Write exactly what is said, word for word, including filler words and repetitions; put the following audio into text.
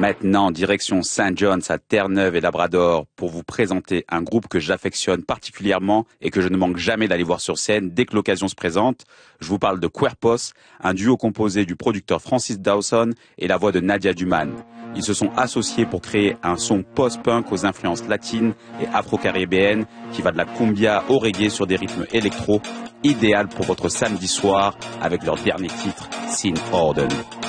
Maintenant, direction Saint John's à Terre-Neuve et Labrador pour vous présenter un groupe que j'affectionne particulièrement et que je ne manque jamais d'aller voir sur scène dès que l'occasion se présente. Je vous parle de Cuerpos, un duo composé du producteur Francis Dawson et la voix de Nadia Duman. Ils se sont associés pour créer un son post-punk aux influences latines et afro-caribéennes qui va de la cumbia au reggae sur des rythmes électro, idéal pour votre samedi soir avec leur dernier titre, Sin Orden.